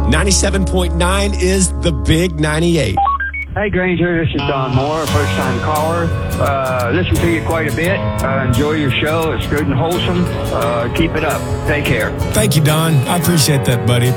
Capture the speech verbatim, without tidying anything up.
ninety-seven point nine is the Big ninety-eight. Hey, Granger, this is Don Moore, first-time caller. Uh, listen to you quite a bit. Uh, enjoy your show. It's good and wholesome. Uh, keep it up. Take care. Thank you, Don. I appreciate that, buddy.